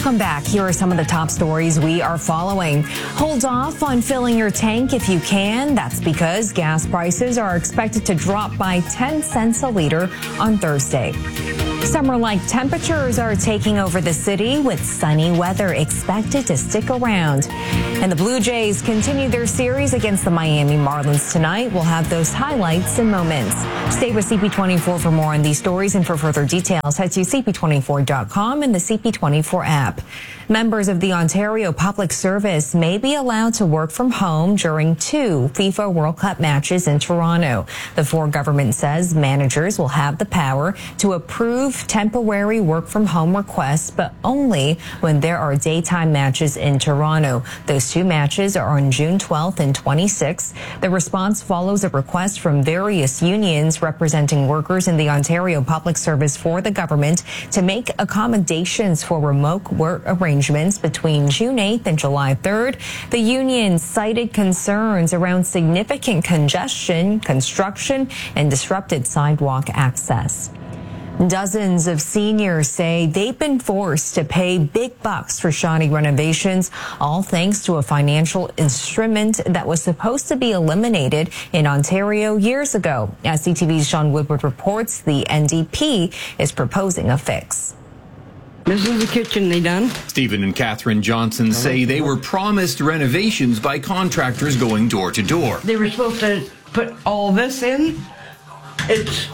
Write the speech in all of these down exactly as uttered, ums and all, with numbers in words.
Welcome back. Here are some of the top stories we are following. Hold off on filling your tank if you can. That's because gas prices are expected to drop by ten cents a liter on Thursday. Summer-like temperatures are taking over the city with sunny weather expected to stick around. And the Blue Jays continue their series against the Miami Marlins tonight. We'll have those highlights in moments. Stay with C P twenty-four for more on these stories, and for further details, head to C P twenty-four dot com and the C P twenty-four app. Members of the Ontario Public Service may be allowed to work from home during two FIFA World Cup matches in Toronto. The Ford government says managers will have the power to approve temporary work from home requests, but only when there are daytime matches in Toronto. Those two matches are on June twelfth and twenty-sixth. The response follows a request from various unions representing workers in the Ontario Public Service for the government to make accommodations for remote work arrangements between June eighth and July third. The union cited concerns around significant congestion, construction, and disrupted sidewalk access. Dozens of seniors say they've been forced to pay big bucks for shoddy renovations, all thanks to a financial instrument that was supposed to be eliminated in Ontario years ago. As C T V's John Woodward reports, the N D P is proposing a fix. This is the kitchen they done. Stephen and Catherine Johnson say they were promised renovations by contractors going door to door. They were supposed to put all this in. It's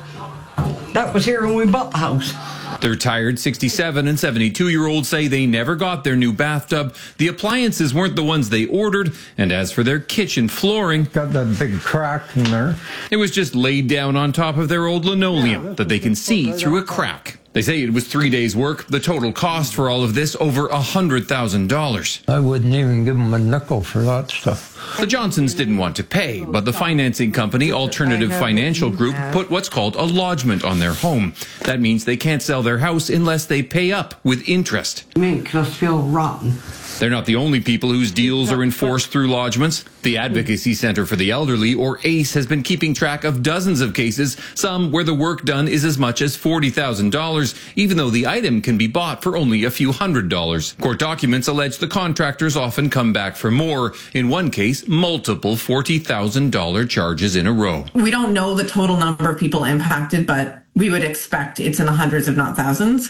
That was here when we bought the house. Their tired sixty-seven and seventy-two-year-olds say they never got their new bathtub. The appliances weren't the ones they ordered. And as for their kitchen flooring, got that big crack in there. It was just laid down on top of their old linoleum that they can see through a crack. They say it was three days' work. The total cost for all of this, over one hundred thousand dollars. I wouldn't even give them a nickel for that stuff. The Johnsons didn't want to pay, but the financing company, Alternative Financial Group, put what's called a lodgement on their home. That means they can't sell their house unless they pay up with interest. Makes us feel rotten. They're not the only people whose deals are enforced through lodgements. The Advocacy Centre for the Elderly, or ACE, has been keeping track of dozens of cases, some where the work done is as much as forty thousand dollars, even though the item can be bought for only a few hundred dollars. Court documents allege the contractors often come back for more. In one case, multiple forty thousand dollars charges in a row. We don't know the total number of people impacted, but we would expect it's in the hundreds, if not thousands.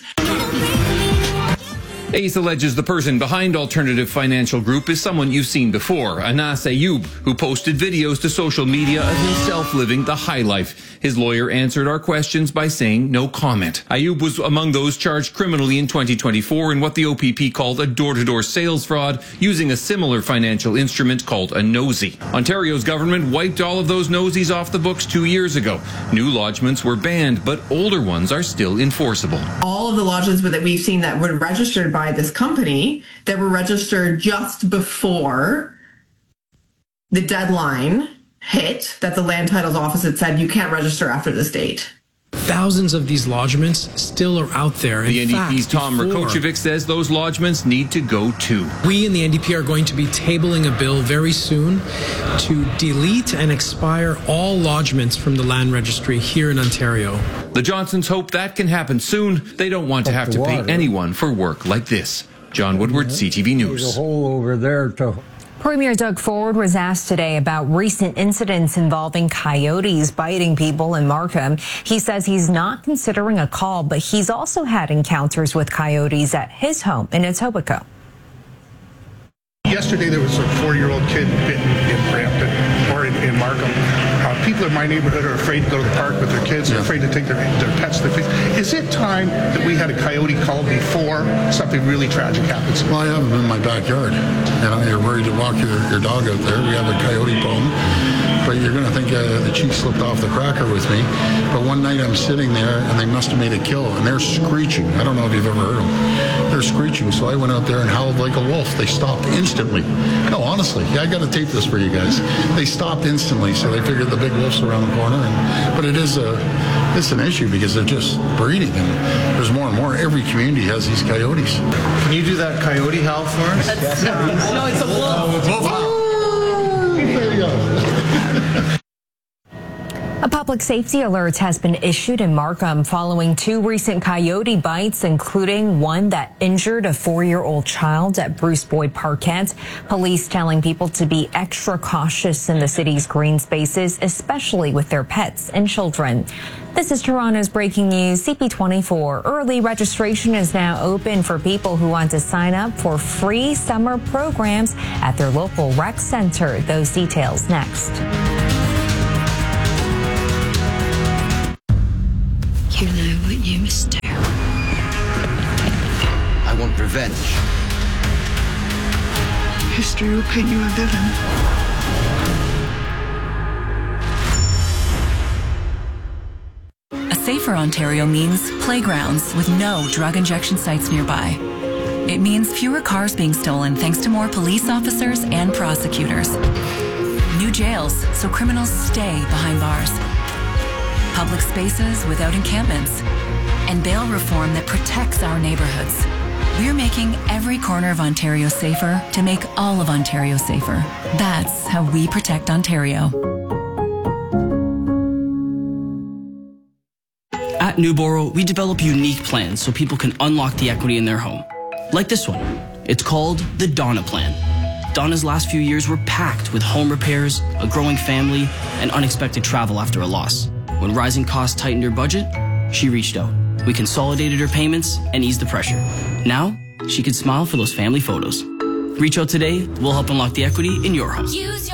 ACE alleges the person behind Alternative Financial Group is someone you've seen before, Anas Ayub, who posted videos to social media of himself living the high life. His lawyer answered our questions by saying no comment. Ayub was among those charged criminally in twenty twenty-four in what the O P P called a door-to-door sales fraud, using a similar financial instrument called a nosy. Ontario's government wiped all of those nosies off the books two years ago. New lodgements were banned, but older ones are still enforceable. All of the lodgements that we've seen that were registered by this company that were registered just before the deadline hit, that the land titles office had said you can't register after this date. Thousands of these lodgements still are out there. The in N D P's fact, Tom before, Rakocevic says those lodgements need to go too. We in the N D P are going to be tabling a bill very soon to delete and expire all lodgements from the land registry here in Ontario. The Johnsons hope that can happen soon. They don't want to have to pay anyone for work like this. John Woodward, C T V News. There's a hole over there to... Premier Doug Ford was asked today about recent incidents involving coyotes biting people in Markham. He says he's not considering a call, but he's also had encounters with coyotes at his home in Etobicoke. Yesterday there was a four-year-old kid bitten in Brampton, or in, in Markham. Uh, people in my neighborhood are afraid to go to the park with their kids. They're afraid to take their, their pets to the fish. Is it time that we had a coyote call before something really tragic happens? Well, I have them in my backyard. You know, you're worried to walk your, your dog out there. We have a coyote problem. But you're going to think uh, the chief slipped off the cracker with me. But one night I'm sitting there, and they must have made a kill, and they're screeching. I don't know if you've ever heard them. They're screeching, so I went out there and howled like a wolf. They stopped instantly. No, honestly, yeah, I got to tape this for you guys. They stopped instantly, so they figured the big wolf's around the corner. And, but it is a, it's an issue because they're just breeding, and there's more and more. Every community has these coyotes. Can you do that coyote howl for us? That's, no, it's a wolf. Oh, wolf. There you go. A public public safety alert has been issued in Markham following two recent coyote bites, including one that injured a four-year-old child at Bruce Boyd Parkette. Police telling people to be extra cautious in the city's green spaces, especially with their pets and children. This is Toronto's breaking news, C P twenty-four. Early registration is now open for people who want to sign up for free summer programs at their local rec center. Those details next. You know what you must do. I want revenge. History will paint you a villain. A safer Ontario means playgrounds with no drug injection sites nearby. It means fewer cars being stolen thanks to more police officers and prosecutors. New jails so criminals stay behind bars. Public spaces without encampments. And bail reform that protects our neighborhoods. We're making every corner of Ontario safer to make all of Ontario safer. That's how we protect Ontario. At Newboro, we develop unique plans so people can unlock the equity in their home. Like this one. It's called the Donna Plan. Donna's last few years were packed with home repairs, a growing family, and unexpected travel after a loss. When rising costs tightened her budget, she reached out. We consolidated her payments and eased the pressure. Now, she can smile for those family photos. Reach out today. We'll help unlock the equity in your home.